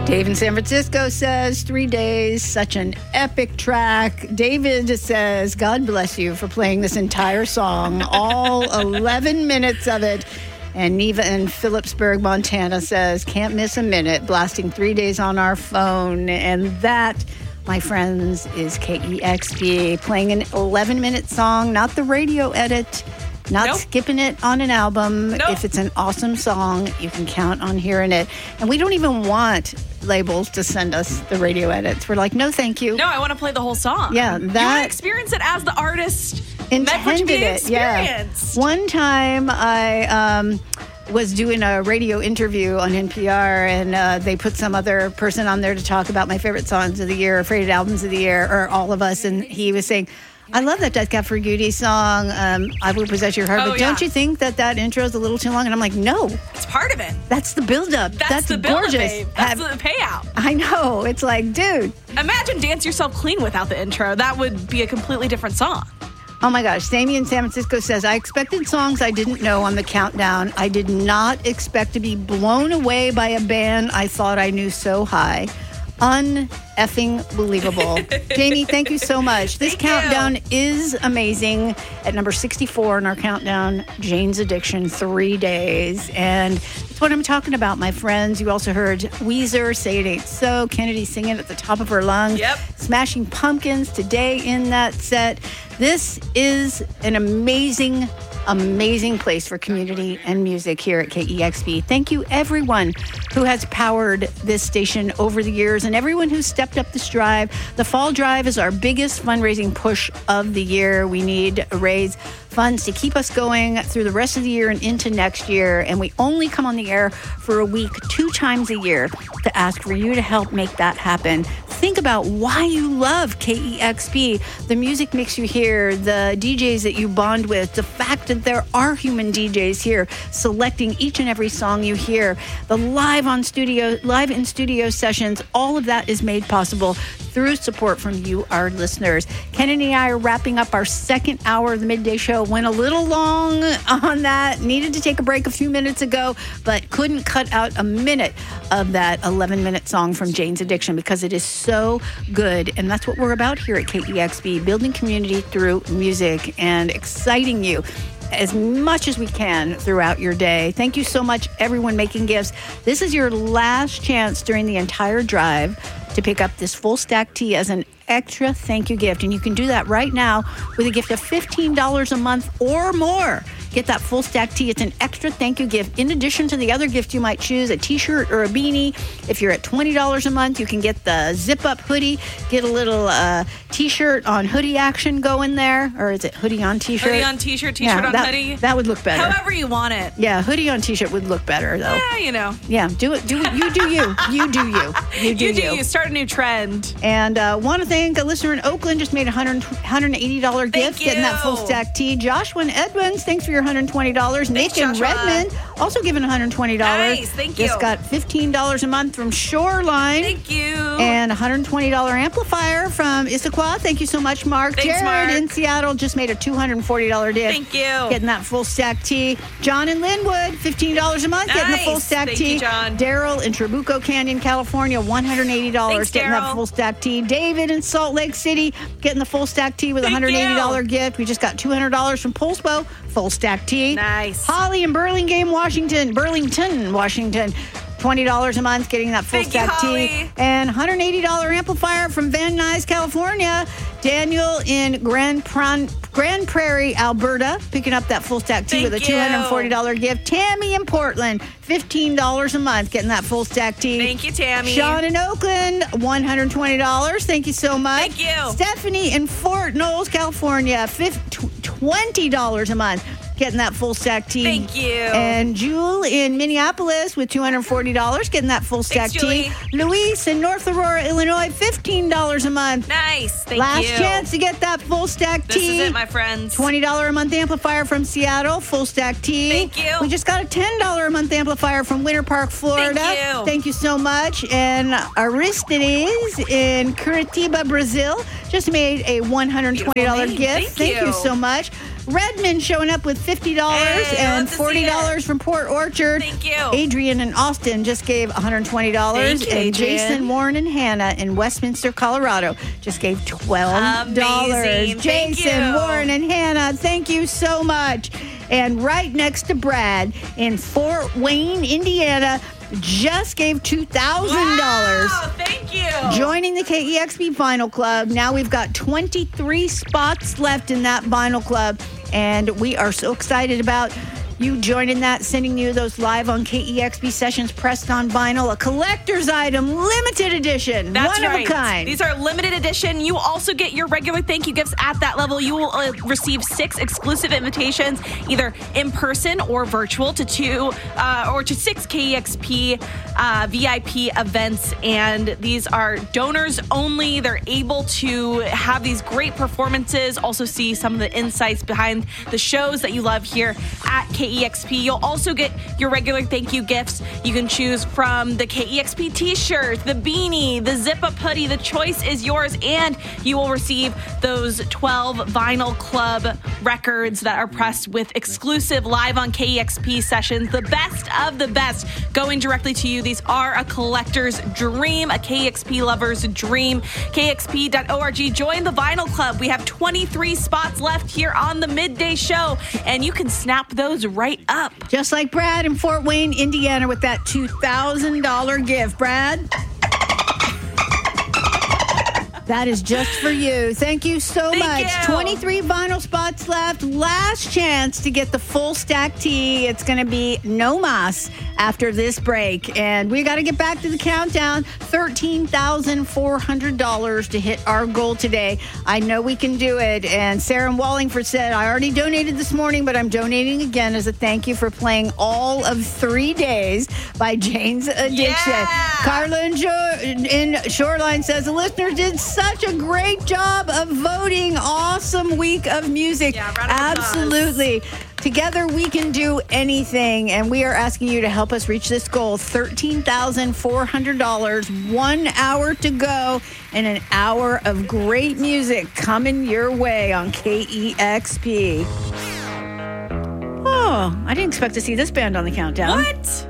Dave in San Francisco says 3 days, such an epic track. David says, God bless you for playing this entire song, all 11 minutes of it. And Neva in Phillipsburg, Montana says, can't miss a minute, blasting 3 days on our phone. And that, my friends, is KEXP, playing an 11-minute song, not the radio edit. Not skipping it on an album. If it's an awesome song, you can count on hearing it. And we don't even want labels to send us the radio edits. We're like, no, thank you. No, I want to play the whole song. Yeah, you want to experience it as the artist intended it. Yeah. One time I was doing a radio interview on NPR, and they put some other person on there to talk about my favorite songs of the year, favorite albums of the year, or all of us. And he was saying, I love that Death Cab for Cutie song, I Will Possess Your Heart, but don't you think that intro is a little too long? And I'm like, no. It's part of it. That's the build-up. That's the gorgeous. Babe. That's the payout. I know. It's like, dude. Imagine Dance Yourself Clean without the intro. That would be a completely different song. Oh my gosh. Sammy in San Francisco says, I expected songs I didn't know on the countdown. I did not expect to be blown away by a band I thought I knew so high. Un-effing believable. Jamie, thank you so much. This countdown is amazing. At number 64 in our countdown, Jane's Addiction, 3 days. And that's what I'm talking about, my friends. You also heard Weezer, Say It Ain't So, Kennedy singing at the top of her lungs. Yep. Smashing Pumpkins today in that set. This is an amazing place for community and music here at KEXP. Thank you, everyone who has powered this station over the years and everyone who stepped up this drive. The fall drive is our biggest fundraising push of the year. We need to raise funds to keep us going through the rest of the year and into next year. And we only come on the air for a week 2 times a year to ask for you to help make that happen. Think about why you love KEXP, the music mix you hear, the DJs that you bond with, the fact that there are human DJs here selecting each and every song you hear, the live in studio sessions. All of that is made possible through support from you, our listeners. Kennedy and I are wrapping up our second hour of the midday show. Went a little long on that. Needed to take a break a few minutes ago, but couldn't cut out a minute of that 11-minute song from Jane's Addiction because it is so good. And that's what we're about here at KEXP, building community through music and exciting you as much as we can throughout your day. Thank you so much, everyone making gifts. This is your last chance during the entire drive to pick up this full stack tee as an extra thank you gift. And you can do that right now with a gift of $15 a month or more. Get that full stack tee. It's an extra thank you gift. In addition to the other gifts you might choose, a t-shirt or a beanie. If you're at $20 a month, you can get the zip-up hoodie. Get a little t-shirt on hoodie action going there. Or is it hoodie on t-shirt? Hoodie on t-shirt, t-shirt on hoodie. That would look better. However you want it. Yeah, hoodie on t-shirt would look better, though. Yeah, you know. Yeah, do it. You do you. You do you. You do you. Start a new trend. And want to thank a listener in Oakland, just made a $180 gift, getting that full stack tee. Joshua and Edmonds, thanks for your $120. Nick in Redmond, also giving $120. Nice, thank you. Just got $15 a month from Shoreline. Thank you. And a $120 amplifier from Issaquah. Thank you so much, Mark. Thanks, Jared Mark. in Seattle just made a $240 gift. Thank you. Getting that full stack tee. John in Linwood, $15 a month, getting the full stack Thank tee. you, John. Daryl in Trabuco Canyon, California, $180, Thanks, getting that full stack tee. David in Salt Lake City, getting the full stack tee with a $180 gift. We just got $200 from Pulsebo, full stack tee. Nice. Holly in Burlington, Washington, $20 a month, getting that full stack tee. And $180 amplifier from Van Nuys, California. Daniel in Grand Prairie, Alberta, picking up that full stack tee with a $240 gift. Tammy in Portland, $15 a month, getting that full stack tee. Thank you, Tammy. Sean in Oakland, $120. Thank you so much. Thank you. Stephanie in Fort Knowles, California, $20 a month, getting that full stack tee. Thank you. And Jewel in Minneapolis with $240, getting that full stack tee. Luis in North Aurora, Illinois, $15 a month. Nice. Thank Last you. chance to get that full stack tee. This is it, my friends. $20 a month amplifier from Seattle, full stack tee. Thank you. We just got a $10 a month amplifier from Winter Park, Florida. Thank you. Thank you so much. And Aristides in Curitiba, Brazil, just made a $120 gift. Thank you so much. Redmond showing up with $50 and $40 from Port Orchard. Thank you. Adrian in Austin just gave $120. Thank you, and Adrian. Jason, Warren, and Hannah in Westminster, Colorado just gave $12. Amazing. Thank Jason, you. Warren, and Hannah, thank you so much. And right next to Brad in Fort Wayne, Indiana, just gave $2,000. Wow, thank you. Joining the KEXP Vinyl Club. Now we've got 23 spots left in that Vinyl Club, and we are so excited about you joining that, sending you those live on KEXP sessions pressed on vinyl, a collector's item, limited edition, That's one right. of a kind. These are limited edition. You also get your regular thank you gifts at that level. You will receive 6 exclusive invitations, either in person or virtual, to 6 KEXP VIP events. And these are donors only. They're able to have these great performances, also see some of the insights behind the shows that you love here at KEXP. You'll also get your regular thank you gifts. You can choose from the KEXP t-shirt, the beanie, the zip-up hoodie. The choice is yours, and you will receive those 12 Vinyl Club records that are pressed with exclusive live on KEXP sessions. The best of the best going directly to you. These are a collector's dream, a KEXP lover's dream. KEXP.org. Join the Vinyl Club. We have 23 spots left here on the midday show, and you can snap those right up. Just like Brad in Fort Wayne, Indiana, with that $2,000 gift. Brad? That is just for you. Thank you so much. you. 23 vinyl spots left. Last chance to get the full stack tee. It's going to be no mas after this break. And we got to get back to the countdown. $13,400 to hit our goal today. I know we can do it. And Sarah in Wallingford said, I already donated this morning, but I'm donating again as a thank you for playing all of 3 days by Jane's Addiction. Yeah. Carla in Shoreline says, the listeners did such a great job of voting. Awesome week of music. Yeah, round of applause. Absolutely. Together we can do anything, and we are asking you to help us reach this goal. $13,400, 1 hour to go, and an hour of great music coming your way on KEXP. Oh, I didn't expect to see this band on the countdown. What?